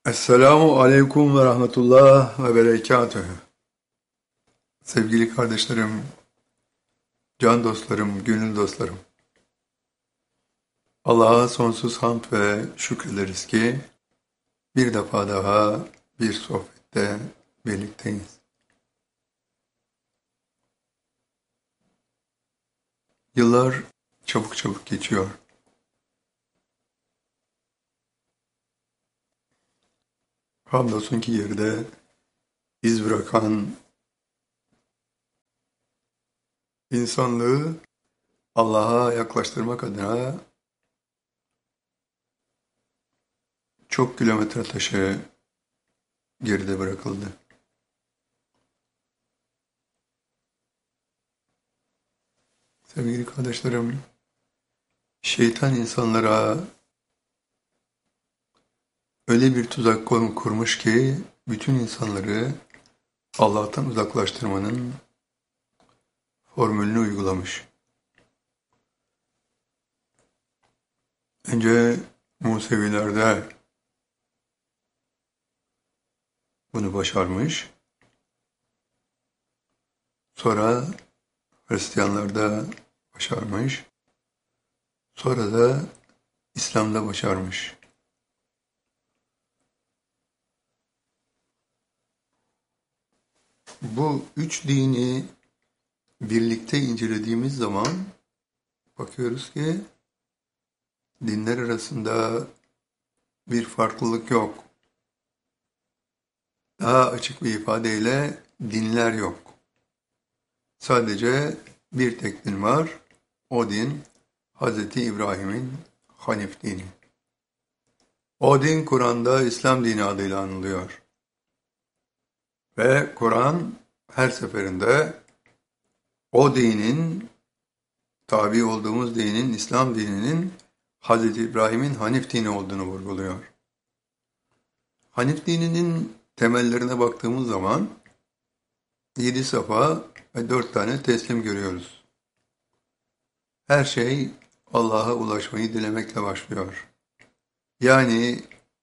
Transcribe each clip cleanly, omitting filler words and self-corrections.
Esselamu Aleyküm ve Rahmetullah ve Berekatühü. Sevgili kardeşlerim, can dostlarım, gönül dostlarım. Allah'a sonsuz hamd ve şükrederiz ki bir defa daha bir sohbette birlikteyiz. Yıllar çabuk çabuk geçiyor. Hamdolsun ki geride iz bırakan insanlığı Allah'a yaklaştırmak adına çok kilometre taşı geride bırakıldı. Sevgili kardeşlerim, şeytan insanlara öyle bir tuzak kurmuş ki bütün insanları Allah'tan uzaklaştırmanın formülünü uygulamış. Önce Musevilerde bunu başarmış, sonra Hristiyanlarda başarmış, sonra da İslam'da başarmış. Bu üç dini birlikte incelediğimiz zaman bakıyoruz ki dinler arasında bir farklılık yok. Daha açık bir ifadeyle dinler yok. Sadece bir tek din var. O din Hz. İbrahim'in Hanif dini. O din Kur'an'da İslam dini adıyla anılıyor. Ve Kur'an her seferinde o dinin, tabi olduğumuz dinin, İslam dininin Hz. İbrahim'in Hanif dini olduğunu vurguluyor. Hanif dininin temellerine baktığımız zaman 7 safa ve 4 tane teslim görüyoruz. Her şey Allah'a ulaşmayı dilemekle başlıyor. Yani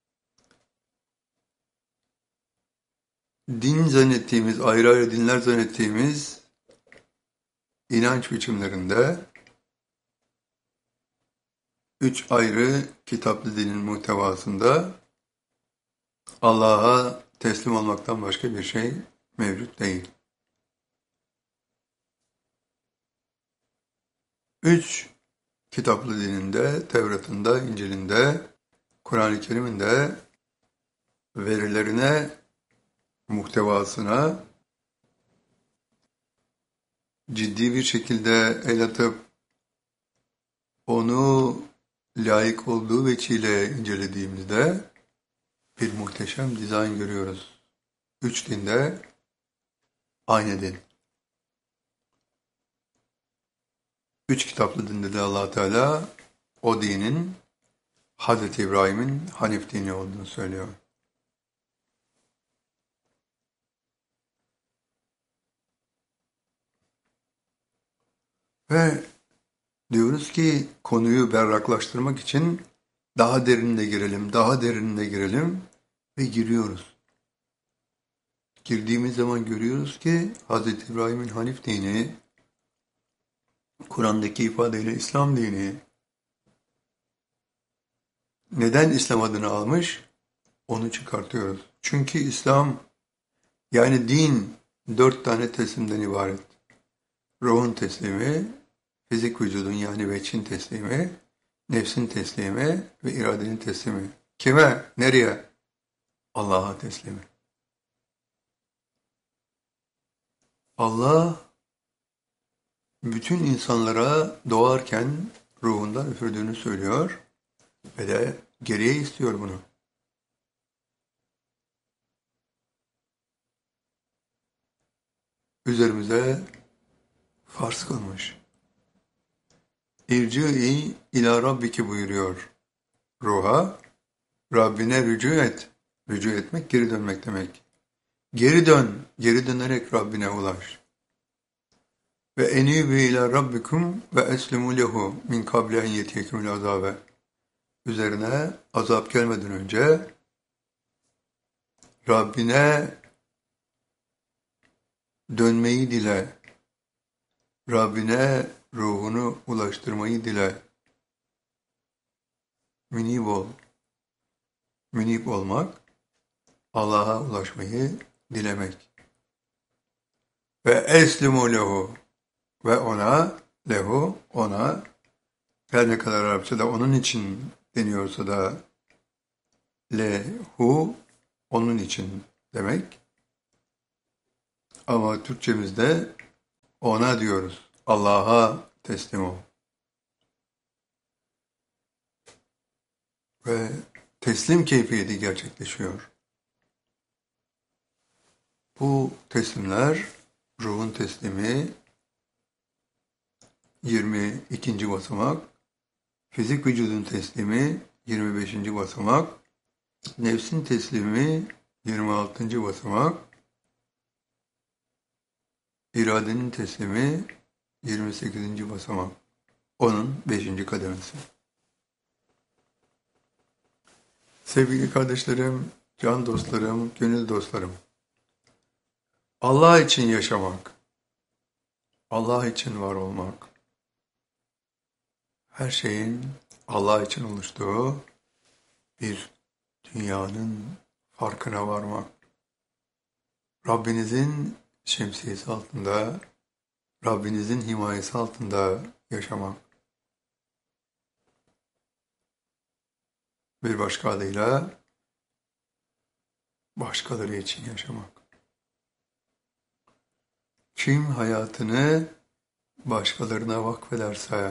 din zannettiğimiz, ayrı ayrı dinler zannettiğimiz inanç biçimlerinde 3 ayrı kitaplı dinin muhtevasında Allah'a teslim olmaktan başka bir şey mevcut değil. 3 kitaplı dininde, Tevrat'ında, İncil'inde, Kur'an-ı Kerim'in de verilerine, muhtevasına ciddi bir şekilde el atıp onu layık olduğu veçile incelediğimizde bir muhteşem dizayn görüyoruz. 3 dinde aynı din. 3 kitaplı dinde de Allah Teala o dinin Hz. İbrahim'in Hanif dini olduğunu söylüyor. Ve diyoruz ki konuyu berraklaştırmak için daha derinine girelim, daha derinine girelim ve giriyoruz. Girdiğimiz zaman görüyoruz ki Hz. İbrahim'in Hanif dini, Kur'an'daki ifadeyle İslam dini, neden İslam adını almış? Onu çıkartıyoruz. Çünkü İslam, yani din 4 tane teslimden ibaret. Ruhun teslimi, fizik vücudun yani veçin teslimi, nefsin teslimi ve iradenin teslimi. Kime? Nereye? Allah'a teslimi. Allah bütün insanlara doğarken ruhundan üfürdüğünü söylüyor ve de geriye istiyor bunu. Üzerimize farz kılmış. İrci'i ila rabbiki buyuruyor ruha. Rabbine rücu et. Rücu etmek geri dönmek demek. Geri dön. Geri dönerek Rabbine ulaş. Ve enîbü ila rabbikum ve eslimu lehu min kable en yetiyekumul azabe. Üzerine azap gelmeden önce Rabbine dönmeyi dile, Rabbine ruhunu ulaştırmayı dile. Münib ol. Münib olmak, Allah'a ulaşmayı dilemek. Ve eslimu lehu. Ve ona, lehu, ona, her ne kadar Arapçada onun için deniyorsa da lehu, onun için demek. Ama Türkçemizde ona diyoruz. Allah'a teslim ol. Ve teslim keyfiyeti gerçekleşiyor. Bu teslimler, ruhun teslimi 22. basamak, fizik vücudun teslimi 25. basamak, nefsin teslimi 26. basamak, iradenin teslimi 28. basamak. Onun 5. kademesi. Sevgili kardeşlerim, can dostlarım, gönül dostlarım. Allah için yaşamak, Allah için var olmak, her şeyin Allah için oluştuğu bir dünyanın farkına varmak, Rabbinizin şemsiyesi altında, Rabbinizin himayesi altında yaşamak. Bir başka adıyla başkaları için yaşamak. Kim hayatını başkalarına vakfederse,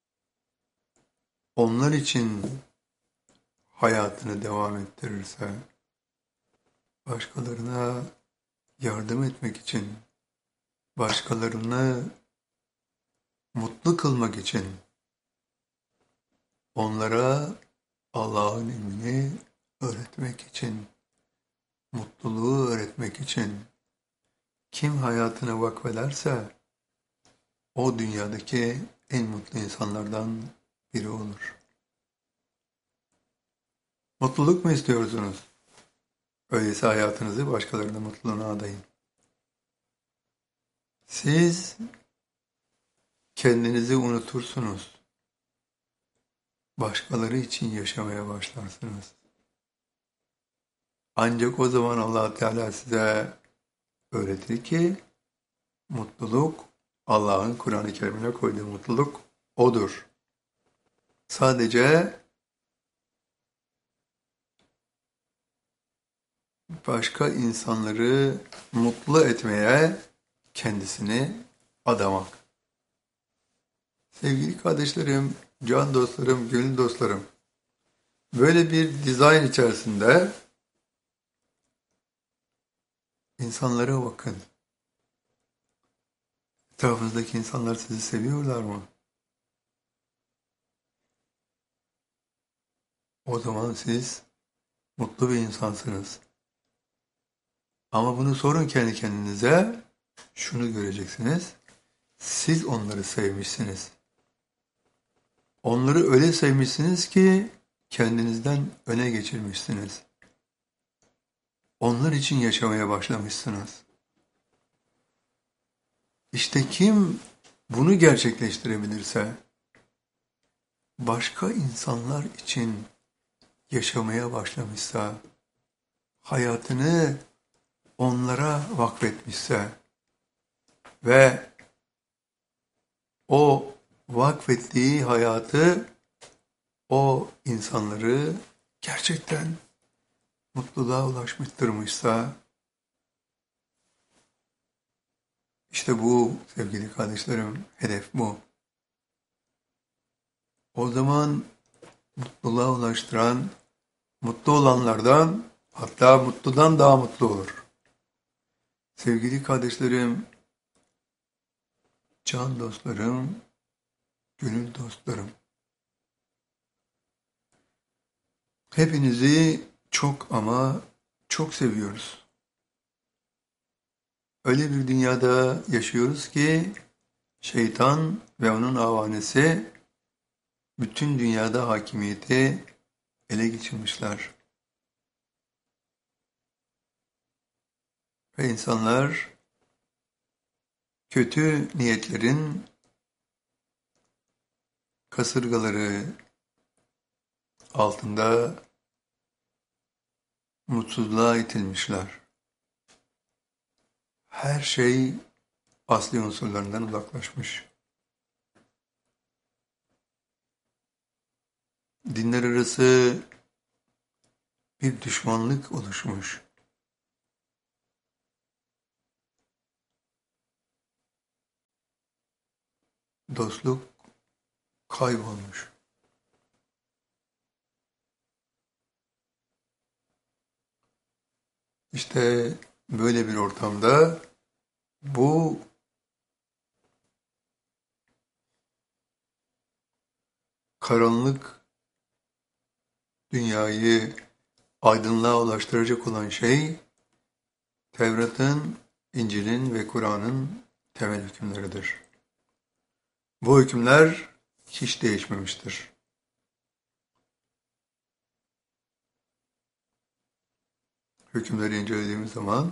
onlar için hayatını devam ettirirse, başkalarına yardım etmek için, başkalarını mutlu kılmak için, onlara Allah'ın ilmini öğretmek için, mutluluğu öğretmek için, kim hayatını vakfederse, o dünyadaki en mutlu insanlardan biri olur. Mutluluk mu istiyorsunuz? Öyleyse hayatınızı başkalarının mutluluğuna adayın. Siz kendinizi unutursunuz. Başkaları için yaşamaya başlarsınız. Ancak o zaman Allah Teala size öğretir ki mutluluk, Allah'ın Kur'an-ı Kerim'ine koyduğu mutluluk odur. Sadece başka insanları mutlu etmeye kendisini adamak. Sevgili kardeşlerim, can dostlarım, gönül dostlarım, böyle bir dizayn içerisinde insanlara bakın. Etrafınızdaki insanlar sizi seviyorlar mı? O zaman siz mutlu bir insansınız. Ama bunu sorun kendi kendinize, şunu göreceksiniz. Siz onları sevmişsiniz. Onları öyle sevmişsiniz ki kendinizden öne geçirmişsiniz. Onlar için yaşamaya başlamışsınız. İşte kim bunu gerçekleştirebilirse, başka insanlar için yaşamaya başlamışsa, hayatını onlara vakfetmişse ve o vakfettiği hayatı, o insanları gerçekten mutluluğa ulaştırmışsa, işte bu sevgili kardeşlerim, hedef bu. O zaman mutluluğa ulaştıran, mutlu olanlardan, hatta mutludan daha mutlu olur. Sevgili kardeşlerim, can dostlarım, gönül dostlarım, hepinizi çok ama çok seviyoruz. Öyle bir dünyada yaşıyoruz ki şeytan ve onun avanesi bütün dünyada hakimiyeti ele geçirmişler. ve insanlar kötü niyetlerin kasırgaları altında mutsuzluğa itilmişler. Her şey asli unsurlarından uzaklaşmış. Dinler arası bir düşmanlık oluşmuş. Dostluk kaybolmuş. İşte böyle bir ortamda bu karanlık dünyayı aydınlığa ulaştıracak olan şey Tevrat'ın, İncil'in ve Kur'an'ın temel hükümleridir. Bu hükümler hiç değişmemiştir. Hükümleri incelediğimiz zaman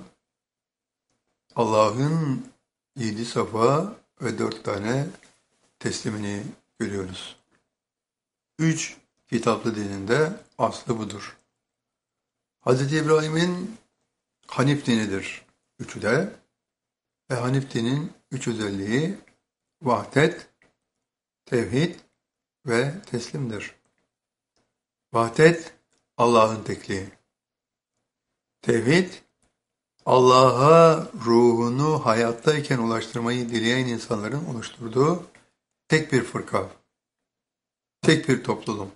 Allah'ın 7 safa ve 4 tane teslimini görüyoruz. 3 kitaplı dininde aslı budur. Hz. İbrahim'in Hanif dinidir üçü de ve Hanif dinin 3 özelliği vahdet, tevhid ve teslimdir. Vahdet, Allah'ın tekliği. Tevhid, Allah'a ruhunu hayattayken ulaştırmayı dileyen insanların oluşturduğu tek bir fırka, tek bir topluluk.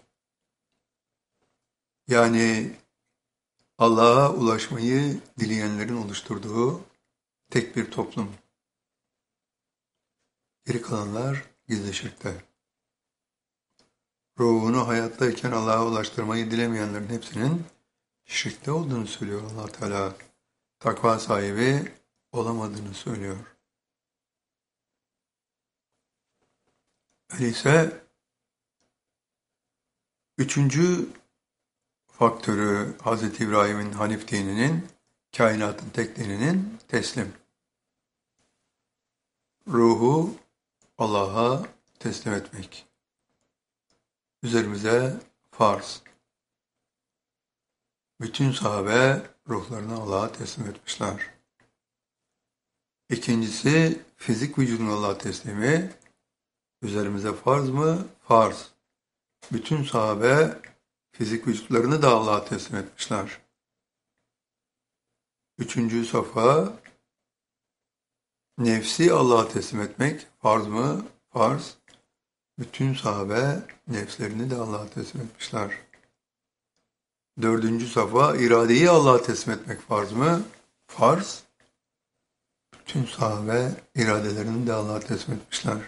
Yani Allah'a ulaşmayı dileyenlerin oluşturduğu tek bir toplum. Geri kalanlar gizli şirkte. Ruhunu hayattayken Allah'a ulaştırmayı dilemeyenlerin hepsinin şirkte olduğunu söylüyor Allah Teala. Takva sahibi olamadığını söylüyor. Öyleyse üçüncü faktörü Hz. İbrahim'in Hanif dininin, kainatın tek dininin teslim. Ruhu Allah'a teslim etmek. Üzerimize farz. Bütün sahabe ruhlarını Allah'a teslim etmişler. İkincisi fizik vücudun Allah'a teslimi. Üzerimize farz mı? Farz. Bütün sahabe fizik vücutlarını da Allah'a teslim etmişler. Üçüncü safa nefsi Allah'a teslim etmek. Farz mı? Farz. Bütün sahabe nefslerini de Allah'a teslim etmişler. Dördüncü safa iradeyi Allah'a teslim etmek farz mı? Farz. Bütün sahabe iradelerini de Allah'a teslim etmişler.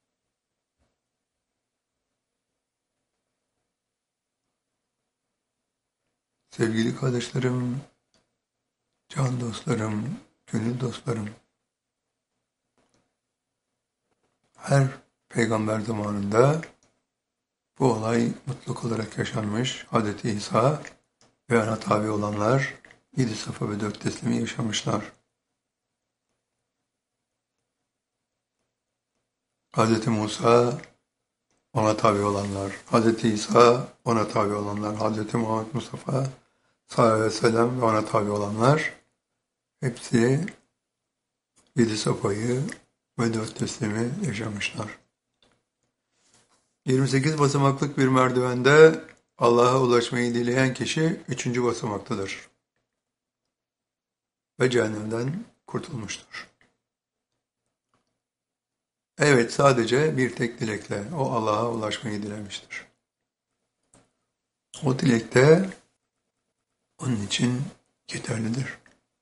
Sevgili kardeşlerim, can dostlarım, gönül dostlarım, her peygamber zamanında bu olay mutlak olarak yaşanmış. Hz. İsa ve ona tabi olanlar 7 safa ve 4 teslimi yaşamışlar. Hz. Musa, ona tabi olanlar, Hz. İsa, ona tabi olanlar, Hz. Muhammed Mustafa sallallahu aleyhi ve sellem ve ona tabi olanlar hepsi 7 safayı ve 4 teslimi yaşamışlar. 28 basamaklık bir merdivende Allah'a ulaşmayı dileyen kişi 3. basamaktadır ve cehennemden kurtulmuştur. Evet, sadece bir tek dilekle o Allah'a ulaşmayı dilemiştir. O dilekte onun için yeterlidir.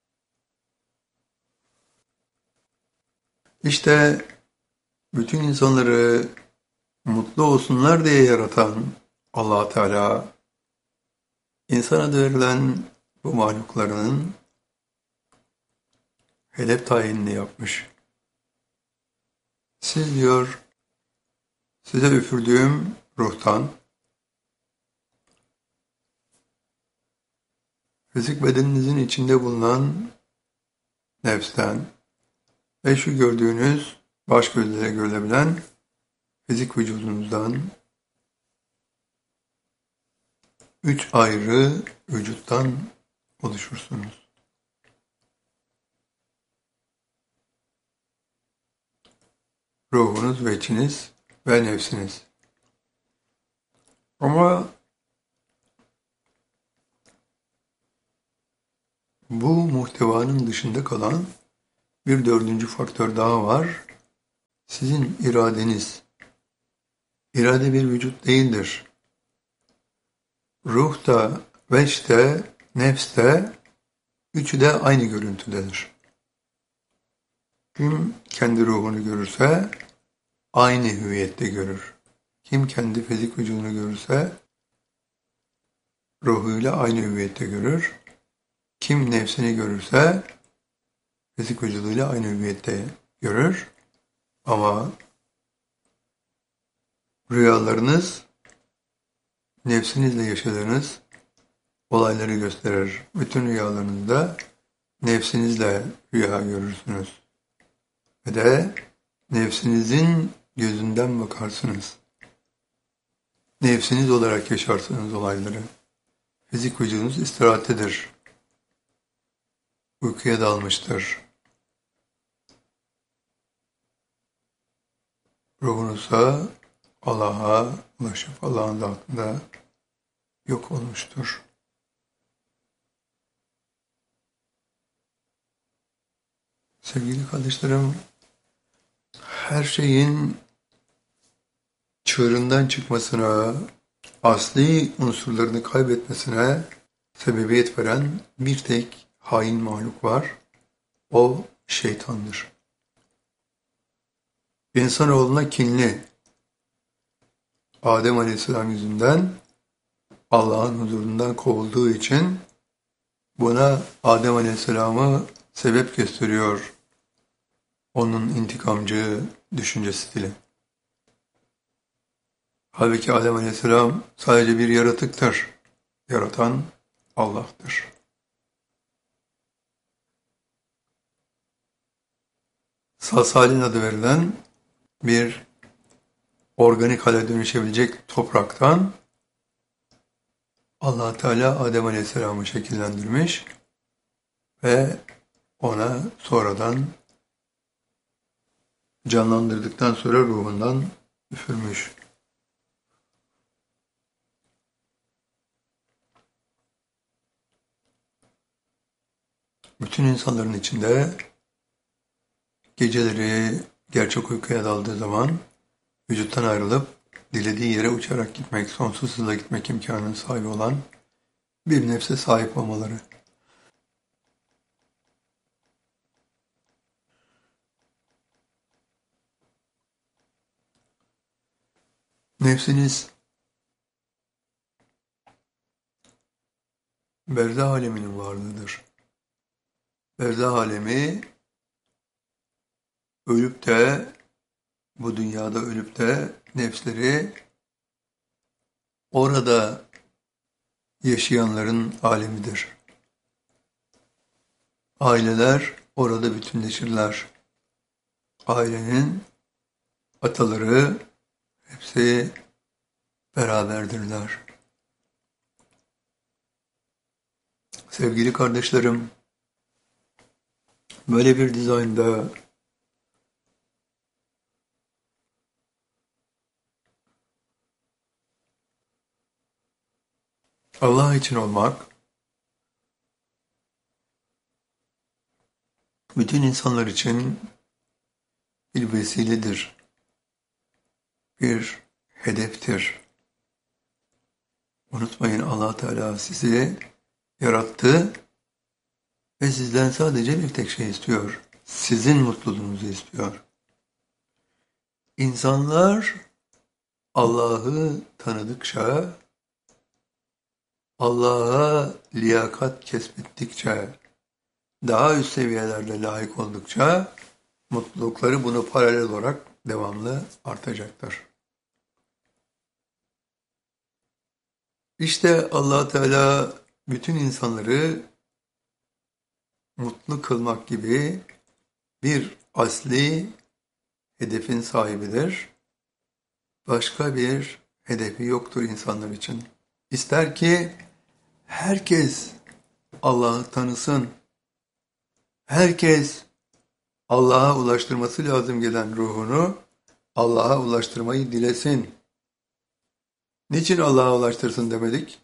İşte bütün insanları mutlu olsunlar diye yaratan Allah Teala insana verilen bu mahluklarının hedef tayinini yapmış. Siz diyor, size üfürdüğüm ruhtan fizik bedeninizin içinde bulunan nefsten ve şu gördüğünüz baş gözle görülebilen fizik vücudunuzdan 3 ayrı vücuttan oluşursunuz. Ruhunuz ve içiniz ve nefsiniz. Ama bu muhtevanın dışında kalan bir dördüncü faktör daha var. Sizin iradeniz. İrade bir vücut değildir. Ruh da, veç de, nefs de, üçü de aynı görüntüdedir. Kim kendi ruhunu görürse aynı hüviyette görür. Kim kendi fizik vücudunu görürse ruhuyla aynı hüviyette görür. Kim nefsini görürse fizik vücuduyla aynı hüviyette görür. Ama rüyalarınız nefsinizle yaşadığınız olayları gösterir. Bütün rüyalarınızda nefsinizle rüya görürsünüz. Ve de nefsinizin gözünden bakarsınız. Nefsiniz olarak yaşarsınız olayları. Fizik vücudunuz istirahattedir. Uykuya dalmıştır. Ruhunuzsa Allah'a ulaşıp Allah'ın zatında yok olmuştur. Sevgili kardeşlerim, her şeyin çığırından çıkmasına, asli unsurlarını kaybetmesine sebebiyet veren bir tek hain mahluk var. O şeytandır. İnsanoğluna kinli, Adem Aleyhisselam yüzünden Allah'ın huzurundan kovulduğu için buna Adem Aleyhisselam'ı sebep gösteriyor onun intikamcı düşünce stili. Halbuki Adem Aleyhisselam sadece bir yaratıktır. Yaratan Allah'tır. Salsalin adı verilen bir organik hale dönüşebilecek topraktan Allah Teala Adem Aleyhisselam'ı şekillendirmiş ve ona sonradan canlandırdıktan sonra ruhundan üfürmüş. Bütün insanların içinde geceleri gerçek uykuya daldığı zaman vücuttan ayrılıp dilediği yere uçarak gitmek, sonsuz hızla gitmek imkanının sahibi olan bir nefse sahip olmaları. Nefsiniz berzah aleminin varlığıdır. Berzah alemi ölüp de bu dünyada ölüp de nefsleri orada yaşayanların alemidir. Aileler orada bütünleşirler. Ailenin ataları hepsi beraberdirler. Sevgili kardeşlerim, böyle bir dizaynda Allah için olmak, bütün insanlar için bir vesiledir, bir hedeftir. Unutmayın, Allah Teala sizi yarattı ve sizden sadece bir tek şey istiyor. Sizin mutluluğunuzu istiyor. İnsanlar Allah'ı tanıdıkça, Allah'a liyakat kesbettikçe, daha üst seviyelerde layık oldukça mutlulukları bunu paralel olarak devamlı artacaktır. İşte Allah Teala bütün insanları mutlu kılmak gibi bir asli hedefin sahibidir. Başka bir hedefi yoktur insanlar için. İster ki herkes Allah'ı tanısın. Herkes Allah'a ulaştırması lazım gelen ruhunu Allah'a ulaştırmayı dilesin. Niçin Allah'a ulaştırsın demedik?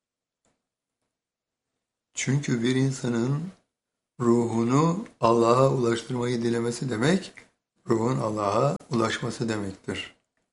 Çünkü bir insanın ruhunu Allah'a ulaştırmayı dilemesi demek, ruhun Allah'a ulaşması demektir.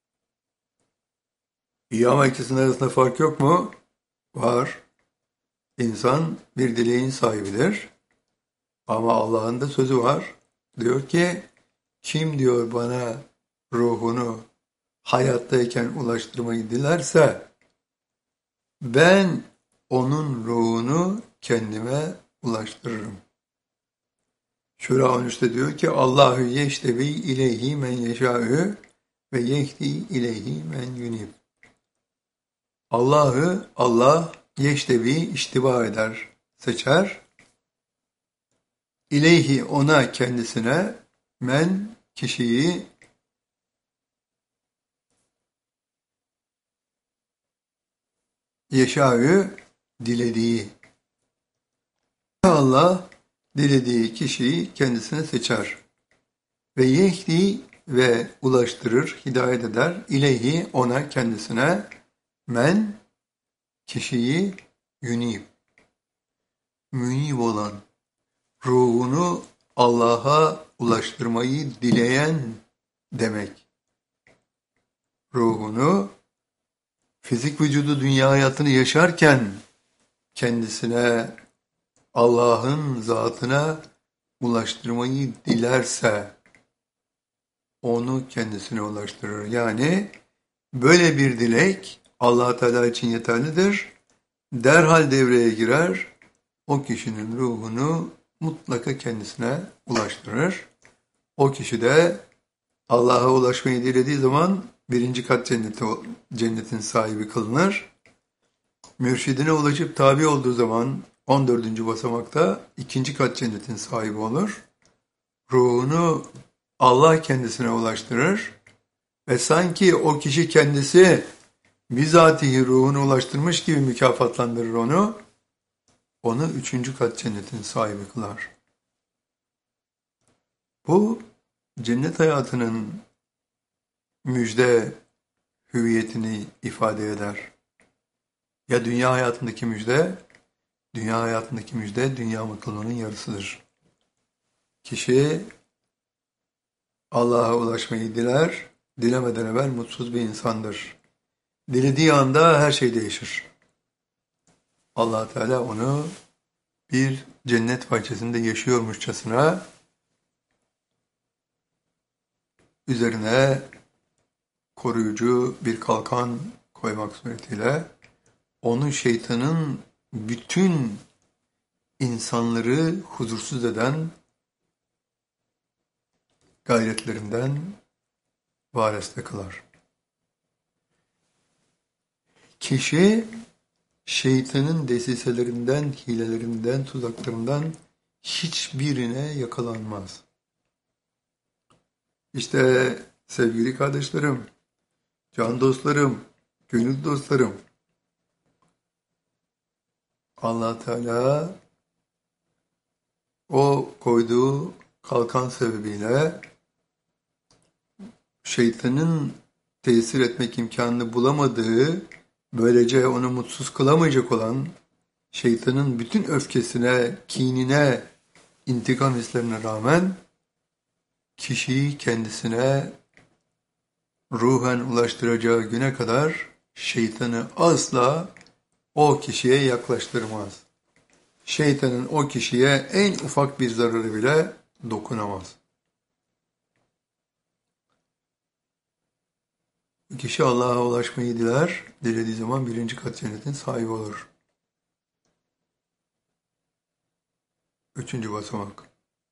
İyi ama ikisinin arasında fark yok mu? Var. İnsan bir dileğin sahibidir. Ama Allah'ın da sözü var. Diyor ki, kim diyor bana ruhunu hayattayken ulaştırmayı dilerse, ben onun ruhunu kendime ulaştırırım. Şura 13'te diyor ki, Allahu yeştebi ileyhi men yeşâ'ü ve yehdi ileyhi men yunib. Allah yeştebi iştiba eder, seçer. İleyhi ona kendisine, men kişiyi yeşâ'ü dilediği. Allah dilediği kişiyi kendisine seçer. Ve yehdi ve ulaştırır, hidayet eder. İleyhi ona kendisine, men kişiyi yunib. Münib olan, ruhunu Allah'a ulaştırmayı dileyen demek. Ruhunu fizik vücudu dünya hayatını yaşarken kendisine Allah'ın zatına ulaştırmayı dilerse onu kendisine ulaştırır. Yani böyle bir dilek Allah Teala için yeterlidir. Derhal devreye girer. O kişinin ruhunu mutlaka kendisine ulaştırır. O kişi de Allah'a ulaşmayı dilediği zaman birinci kat cennetin sahibi kılınır. Mürşidine ulaşıp tabi olduğu zaman 14. basamakta ikinci kat cennetin sahibi olur. Ruhunu Allah kendisine ulaştırır ve sanki o kişi kendisi bizatihi ruhunu ulaştırmış gibi mükafatlandırır onu. Onu üçüncü kat cennetin sahibi kılar. Bu cennet hayatının müjde hüviyetini ifade eder. Ya dünya hayatındaki müjde, dünya mutluluğunun yarısıdır. Kişi Allah'a ulaşmayı diler, dilemeden evvel mutsuz bir insandır. Dilediği anda her şey değişir. Allah Teala onu bir cennet bahçesinde yaşıyormuşçasına üzerine koruyucu bir kalkan koymak suretiyle onu şeytanın bütün insanları huzursuz eden gayretlerinden vareste kılar. Kişi şeytanın desiselerinden, hilelerinden, tuzaklarından hiçbirine yakalanmaz. İşte sevgili kardeşlerim, can dostlarım, gönül dostlarım, Allah Teala o koyduğu kalkan sebebiyle şeytanın tesir etmek imkanını bulamadığı, böylece onu mutsuz kılamayacak olan şeytanın bütün öfkesine, kinine, intikam hislerine rağmen kişiyi kendisine ruhen ulaştıracağı güne kadar şeytanı asla o kişiye yaklaştırmaz. Şeytanın o kişiye en ufak bir zararı bile dokunamaz. Kişi Allah'a ulaşmayı diler, dilediği zaman birinci kat cennetin sahibi olur. Üçüncü basamak.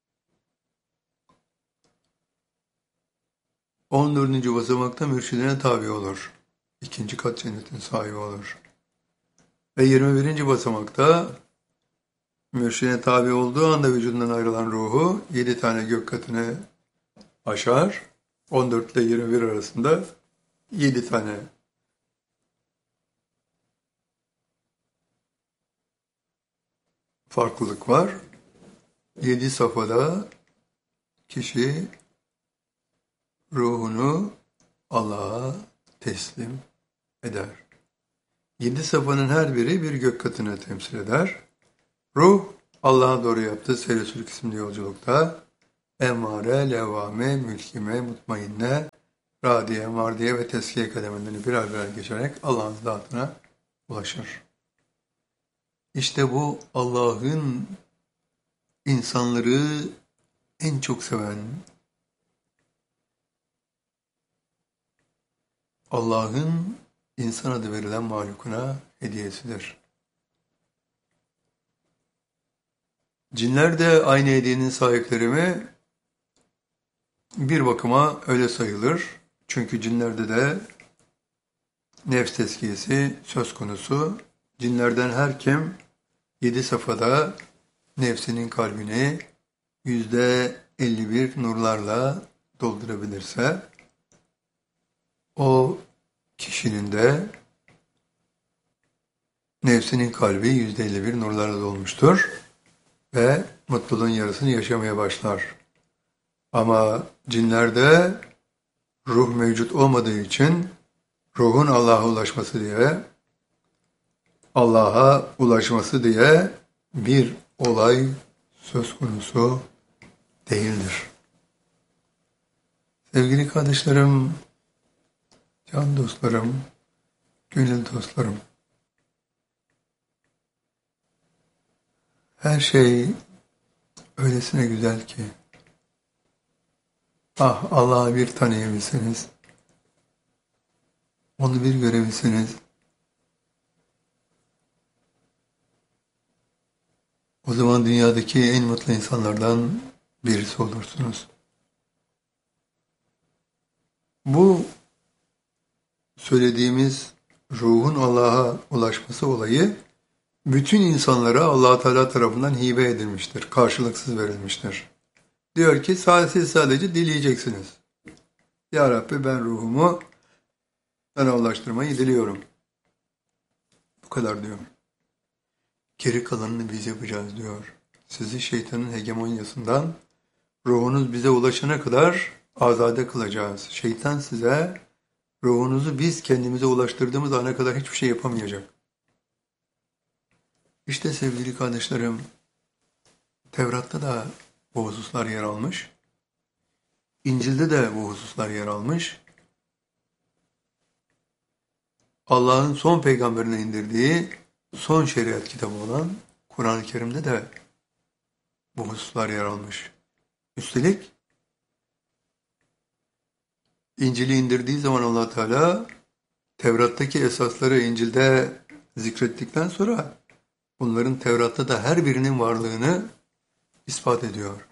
14. basamakta mürşidine tabi olur. İkinci kat cennetin sahibi olur. Ve 21. basamakta mürşidine tabi olduğu anda vücudundan ayrılan ruhu 7 tane gök katını aşar. 14 ile 21 arasında 7 tane farklılık var. 7 safhada kişi ruhunu Allah'a teslim eder. 7 safhanın her biri bir gök katını temsil eder. Ruh, Allah'a doğru yaptığı seyre sülük isimli yolculukta emmare, levvame, mülkime, mutmainne, radiye, mardiye ve teskiye kademelerini birer birer geçerek Allah'ın zatına ulaşır. İşte bu Allah'ın insanları en çok seven, Allah'ın insan adı verilen mahlukuna hediyesidir. Cinler de aynı hediyenin sahipleri mi? Bir bakıma öyle sayılır. Çünkü cinlerde de nefs tezkiyesi söz konusu. Cinlerden her kim 7 safhada nefsinin kalbini %51 nurlarla doldurabilirse o kişinin de nefsinin kalbi %51 nurlarla dolmuştur ve mutluluğun yarısını yaşamaya başlar. Ama cinlerde ruh mevcut olmadığı için ruhun Allah'a ulaşması diye bir olay söz konusu değildir. Sevgili kardeşlerim, can dostlarım, gönül dostlarım, her şey öylesine güzel ki, Allah'ı bir tanıyabilseniz, onu bir görebilseniz, o zaman dünyadaki en mutlu insanlardan birisi olursunuz. Bu söylediğimiz ruhun Allah'a ulaşması olayı bütün insanlara Allah Teala tarafından hibe edilmiştir, karşılıksız verilmiştir. Diyor ki siz sadece dileyeceksiniz. Ya Rabbi ben ruhumu sana ulaştırmayı diliyorum. Bu kadar diyor. Geri kalanını biz yapacağız diyor. Sizi şeytanın hegemonyasından ruhunuz bize ulaşana kadar azade kılacağız. Şeytan size ruhunuzu biz kendimize ulaştırdığımız ana kadar hiçbir şey yapamayacak. İşte sevgili kardeşlerim, Tevrat'ta da bu hususlar yer almış. İncil'de de bu hususlar yer almış. Allah'ın son peygamberine indirdiği son şeriat kitabı olan Kur'an-ı Kerim'de de bu hususlar yer almış. Üstelik İncil'i indirdiği zaman Allah Teala Tevrat'taki esasları İncil'de zikrettikten sonra bunların Tevrat'ta da her birinin varlığını ispat ediyor.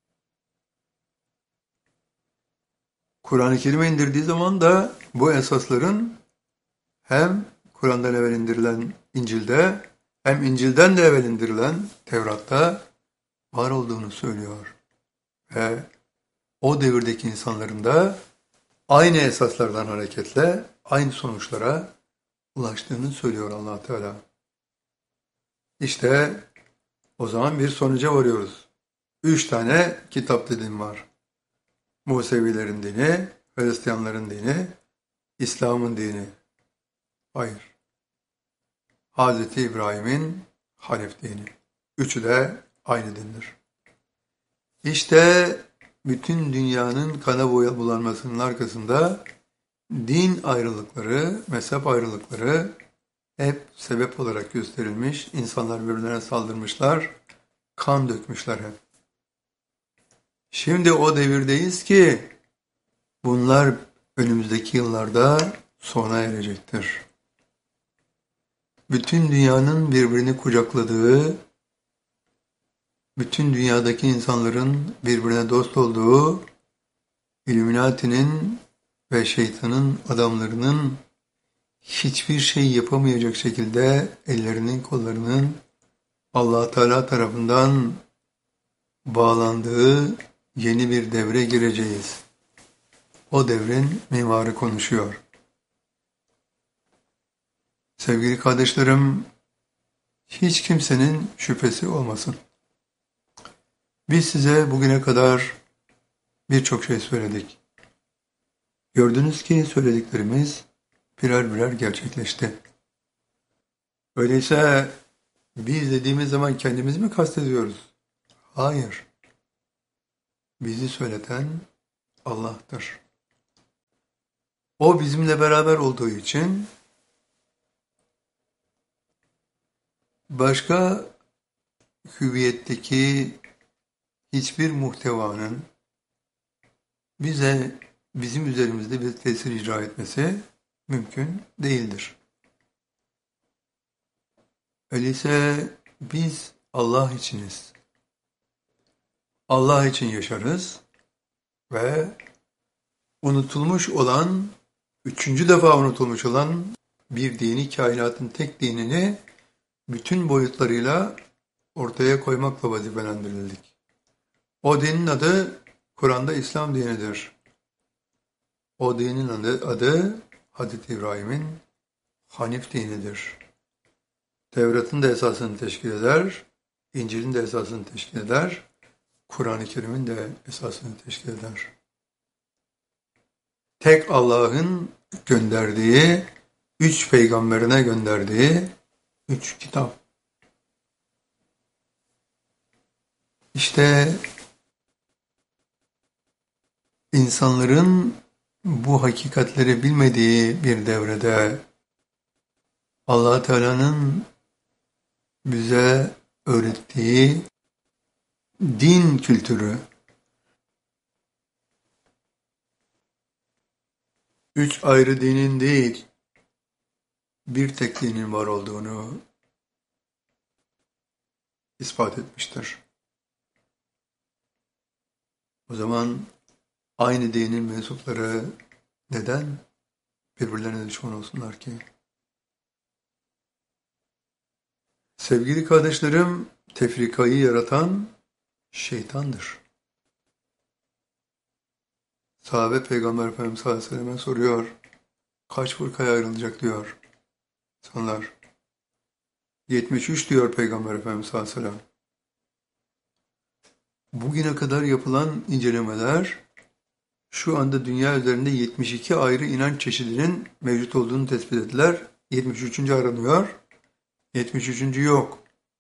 Kur'an-ı Kerim'e indirdiği zaman da bu esasların hem Kur'an'dan evvel indirilen İncil'de hem İncil'den de evvel indirilen Tevrat'ta var olduğunu söylüyor. Ve o devirdeki insanların da aynı esaslardan hareketle aynı sonuçlara ulaştığını söylüyor Allah Teala. İşte o zaman bir sonuca varıyoruz. 3 tane kitap dilim var. Musevilerin dini, Hristiyanların dini, İslam'ın dini. Hayır. Hazreti İbrahim'in Hanif dini. Üçü de aynı dindir. İşte bütün dünyanın kana bulanmasının arkasında din ayrılıkları, mezhep ayrılıkları hep sebep olarak gösterilmiş. İnsanlar birbirlerine saldırmışlar, kan dökmüşler hep. Şimdi o devirdeyiz ki bunlar önümüzdeki yıllarda sona erecektir. Bütün dünyanın birbirini kucakladığı, bütün dünyadaki insanların birbirine dost olduğu, Illuminati'nin ve şeytanın adamlarının hiçbir şey yapamayacak şekilde ellerinin kollarının Allah Teala tarafından bağlandığı yeni bir devre gireceğiz. O devrin mimarı konuşuyor. Sevgili kardeşlerim, hiç kimsenin şüphesi olmasın. Biz size bugüne kadar birçok şey söyledik. Gördünüz ki söylediklerimiz birer birer gerçekleşti. Öyleyse biz dediğimiz zaman kendimizi mi kastediyoruz? Hayır. Bizi söyleten Allah'tır. O bizimle beraber olduğu için başka hüviyetteki hiçbir muhtevanın bizim üzerimizde bir tesir icra etmesi mümkün değildir. Öyleyse biz Allah içiniz. Allah için yaşarız ve unutulmuş olan, üçüncü defa unutulmuş olan bir dini, kainatın tek dinini bütün boyutlarıyla ortaya koymakla vazifelendirildik. O dinin adı Kur'an'da İslam dinidir. O dinin adı Hazreti İbrahim'in Hanif dinidir. Tevrat'ın da esasını teşkil eder, İncil'in de esasını teşkil eder, Kur'an-ı Kerim'in de esasını teşkil eder. Tek Allah'ın gönderdiği, üç peygamberine gönderdiği üç kitap. İşte insanların bu hakikatleri bilmediği bir devrede Allah Teala'nın bize öğrettiği din kültürü, üç ayrı dinin değil, bir tek dinin var olduğunu ispat etmiştir. O zaman aynı dinin mensupları neden birbirlerine düşman olsunlar ki? Sevgili kardeşlerim, tefrikayı yaratan şeytandır. Sahabe Peygamber Efendimiz sallallahu aleyhi ve sellem'e soruyor, kaç fırkaya ayrılacak diyor insanlar. 73 diyor Peygamber Efendimiz sallallahu aleyhi ve sellem. Bugüne kadar yapılan incelemeler şu anda dünya üzerinde 72 ayrı inanç çeşidinin mevcut olduğunu tespit ettiler. 73. aranıyor. 73. yok.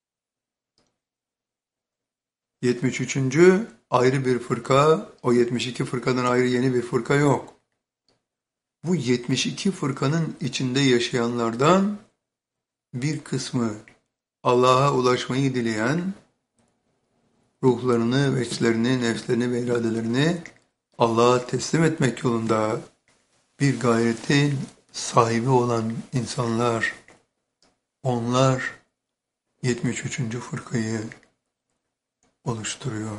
73. ayrı bir fırka, o 72 fırkadan ayrı yeni bir fırka yok. Bu 72 fırkanın içinde yaşayanlardan bir kısmı Allah'a ulaşmayı dileyen, ruhlarını, veçlerini, nefslerini ve iradelerini Allah'a teslim etmek yolunda bir gayretin sahibi olan insanlar, onlar 73. fırkayı oluşturuyor.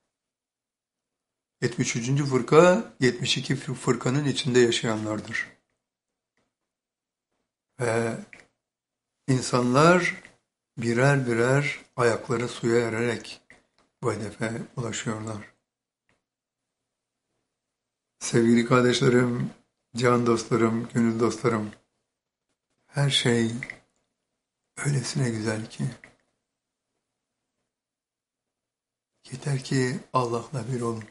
73. fırka, 72 fırkanın içinde yaşayanlardır. Ve insanlar birer birer ayakları suya ererek bu hedefe ulaşıyorlar. Sevgili kardeşlerim, can dostlarım, gönül dostlarım, her şey öylesine güzel ki, yeter ki Allah'la bir olun.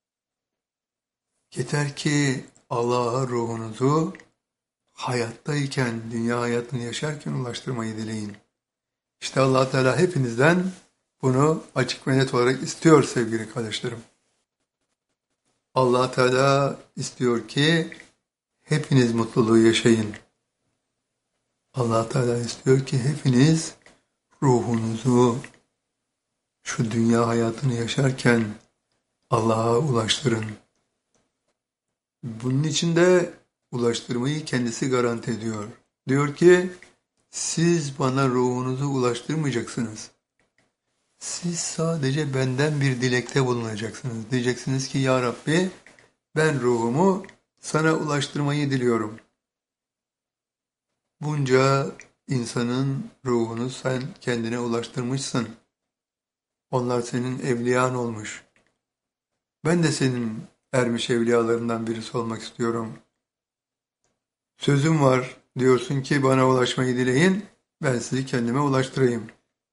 Yeter ki Allah'a ruhunuzu hayattayken, dünya hayatını yaşarken ulaştırmayı dileyin. İşte Allah Teala hepinizden bunu açık ve net olarak istiyor sevgili kardeşlerim. Allah Teala istiyor ki hepiniz mutluluğu yaşayın. Allah Teala istiyor ki hepiniz ruhunuzu şu dünya hayatını yaşarken Allah'a ulaştırın. Bunun için de ulaştırmayı kendisi garanti ediyor. Diyor ki siz bana ruhunuzu ulaştırmayacaksınız. Siz sadece benden bir dilekte bulunacaksınız. Diyeceksiniz ki ya Rabbi ben ruhumu sana ulaştırmayı diliyorum. Bunca insanın ruhunu sen kendine ulaştırmışsın. Onlar senin evliyan olmuş. Ben de senin ermiş evliyalarından birisi olmak istiyorum. Sözüm var, diyorsun ki bana ulaşmayı dileyin, ben sizi kendime ulaştırayım.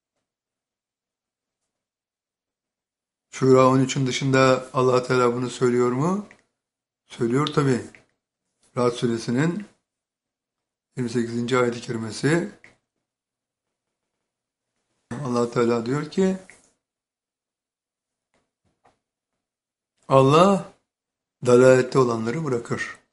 Şura 13'ün dışında Allah Teala bunu söylüyor mu? Söylüyor tabii. Rahat suresinin 28. ayet-i kerimesi Allah Teala diyor ki Allah dalalette olanları bırakır.